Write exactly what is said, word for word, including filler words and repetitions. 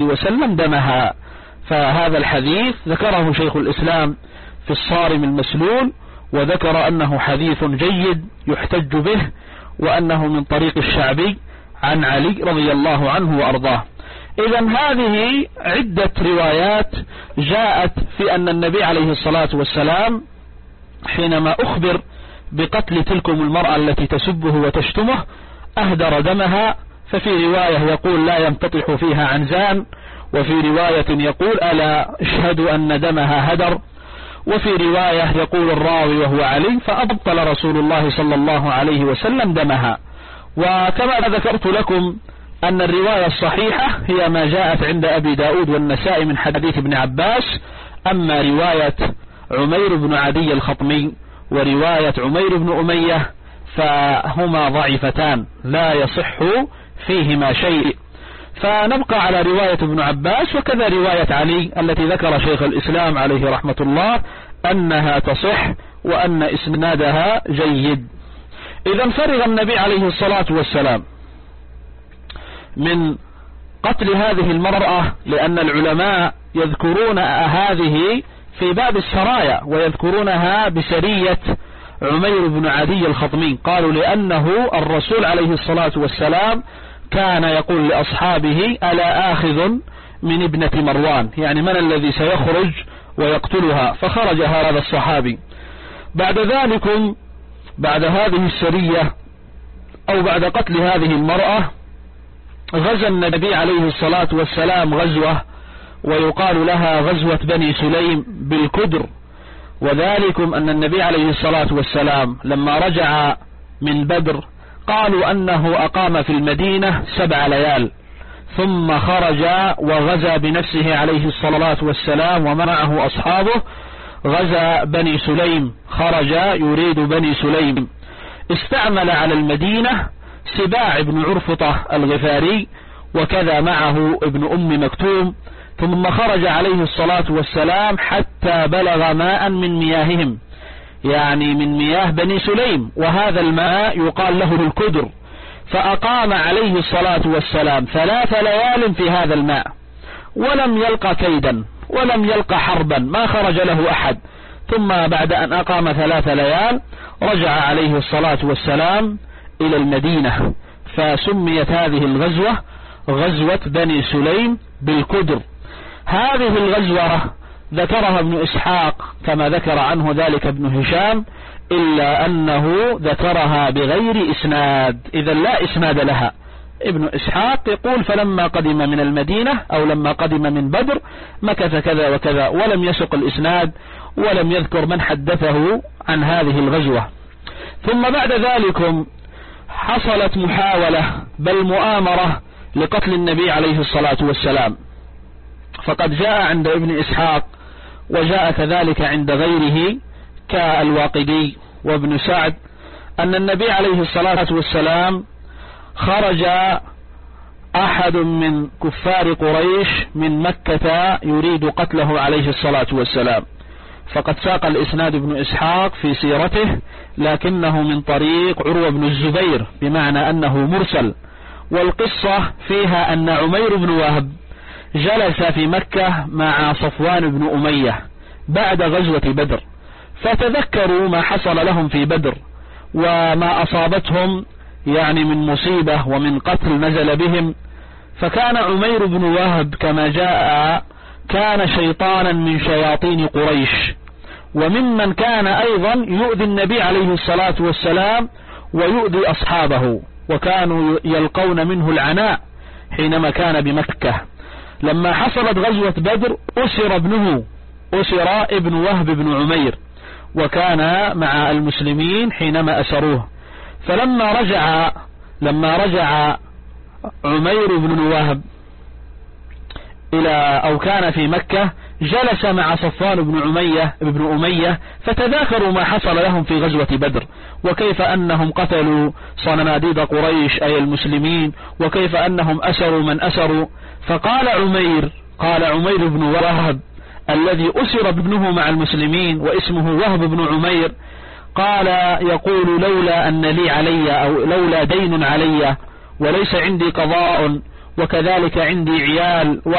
وسلم دمها. فهذا الحديث ذكره شيخ الإسلام في الصارم المسلول، وذكر أنه حديث جيد يحتج به، وأنه من طريق الشعبي عن علي رضي الله عنه وأرضاه. إذن هذه عدة روايات جاءت في أن النبي عليه الصلاة والسلام حينما أخبر بقتل تلكم المرأة التي تسبه وتشتمه أهدر دمها. ففي رواية يقول لا يمتطح فيها عنزان، وفي رواية يقول ألا اشهدوا أن دمها هدر، وفي رواية يقول الراوي وهو علي فأبطل رسول الله صلى الله عليه وسلم دمها. وكما ذكرت لكم أن الرواية الصحيحة هي ما جاءت عند أبي داود والنسائي من حديث ابن عباس. أما رواية عمير بن عدي الخطمي ورواية عمير بن أمية فهما ضعيفتان لا يصح فيهما شيء. فنبقى على رواية ابن عباس وكذا رواية علي التي ذكر شيخ الإسلام عليه رحمة الله أنها تصح وأن إسنادها جيد. إذا فرغ النبي عليه الصلاة والسلام من قتل هذه المرأة، لأن العلماء يذكرون هذه في باب السرايا ويذكرونها بسرية عمير بن عدي الخطمي. قالوا لأنه الرسول عليه الصلاة والسلام كان يقول لأصحابه ألا آخذ من ابنة مروان، يعني من الذي سيخرج ويقتلها؟ فخرج هذا الصحابي. بعد ذلك بعد هذه السرية أو بعد قتل هذه المرأة غزا النبي عليه الصلاة والسلام غزوة ويقال لها غزوة بني سليم بالكدر. وذلكم أن النبي عليه الصلاة والسلام لما رجع من بدر قالوا أنه أقام في المدينة سبع ليال، ثم خرج وغزا بنفسه عليه الصلاة والسلام ومعه أصحابه غزا بني سليم، خرج يريد بني سليم. استعمل على المدينة سباع بن عرفطة الغفاري وكذا معه ابن أم مكتوم، ثم خرج عليه الصلاة والسلام حتى بلغ ماء من مياههم، يعني من مياه بني سليم، وهذا الماء يقال له الكدر. فأقام عليه الصلاة والسلام ثلاث ليال في هذا الماء ولم يلقى كيدا ولم يلقى حربا، ما خرج له أحد. ثم بعد أن أقام ثلاث ليال رجع عليه الصلاة والسلام إلى المدينة، فسميت هذه الغزوة غزوة بني سليم بالكدر. هذه الغزوة ذكرها ابن إسحاق كما ذكر عنه ذلك ابن هشام، إلا أنه ذكرها بغير إسناد، إذا لا إسناد لها. ابن إسحاق يقول فلما قدم من المدينة أو لما قدم من بدر مكث كذا وكذا، ولم يسق الإسناد ولم يذكر من حدثه عن هذه الغزوة. ثم بعد ذلك حصلت محاولة بل مؤامرة لقتل النبي عليه الصلاة والسلام، فقد جاء عند ابن إسحاق وجاء كذلك عند غيره كالواقدي وابن سعد أن النبي عليه الصلاة والسلام خرج أحد من كفار قريش من مكة يريد قتله عليه الصلاة والسلام. فقد ساق الإسناد ابن إسحاق في سيرته لكنه من طريق عروة بن الزبير بمعنى أنه مرسل. والقصة فيها أن عمير بن وهب جلس في مكة مع صفوان بن أمية بعد غزوة بدر، فتذكروا ما حصل لهم في بدر وما أصابتهم يعني من مصيبة ومن قتل نزل بهم. فكان عمير بن وهب كما جاء كان شيطانا من شياطين قريش، وممن كان أيضا يؤذي النبي عليه الصلاة والسلام ويؤذي أصحابه، وكانوا يلقون منه العناء حينما كان بمكة. لما حصلت غزوة بدر أسر ابنه، أسر ابن وهب بن عمير، وكان مع المسلمين حينما أسروه. فلما رجع لما رجع عمير بن وهب إلى أو كان في مكة جلس مع صفوان بن أمية بن أمية فتذاكروا ما حصل لهم في غزوة بدر، وكيف أنهم قتلوا صناديد قريش أي المسلمين، وكيف أنهم أسروا من أسروا. فقال عمير قال عمير بن وهب الذي أسر ابنه مع المسلمين واسمه وهب بن عمير، قال يقول لولا أن لي علي أو لولا دين علي وليس عندي قضاء وكذلك عندي عيال